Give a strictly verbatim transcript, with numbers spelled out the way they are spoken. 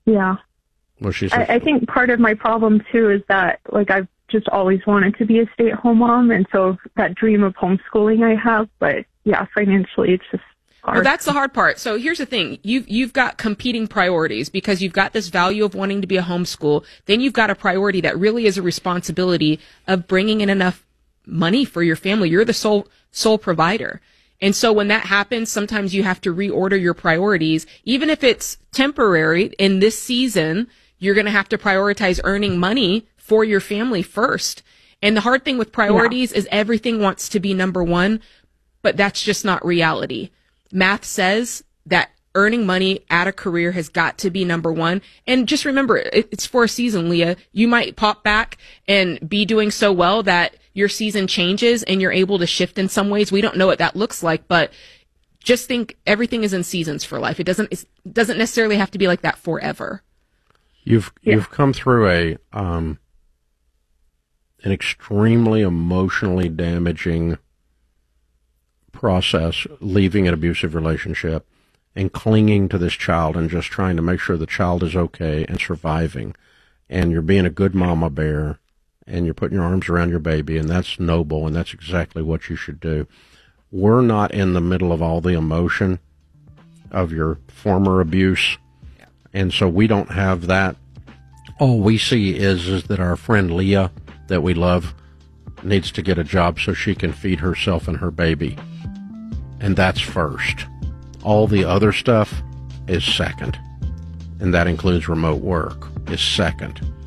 Yeah. Well, she's. I, I think part of my problem too is that like I've just always wanted to be a stay-at-home mom, and so that dream of homeschooling I have, but yeah, financially it's just hard. Well, that's the hard part. So here's the thing. You've, you've got competing priorities because you've got this value of wanting to be a homeschool. Then you've got a priority that really is a responsibility of bringing in enough money for your family. You're the sole, sole provider. And so when that happens, sometimes you have to reorder your priorities. Even if it's temporary in this season, you're going to have to prioritize earning money for your family first. And the hard thing with priorities yeah. is everything wants to be number one, but that's just not reality. Math says that earning money at a career has got to be number one. And just remember, it's for a season, Leah. You might pop back and be doing so well that your season changes and you're able to shift in some ways. We don't know what that looks like, but just think everything is in seasons for life. It doesn't, it doesn't necessarily have to be like that forever. You've, yeah. you've come through a, um, an extremely emotionally damaging process, leaving an abusive relationship and clinging to this child and just trying to make sure the child is okay and surviving. And you're being a good mama bear and you're putting your arms around your baby, and that's noble, and that's exactly what you should do. We're not in the middle of all the emotion of your former abuse, and so we don't have that. All we see is, is that our friend Leah, that we love, needs to get a job so she can feed herself and her baby. And that's first. All the other stuff is second. And that includes remote work, is second.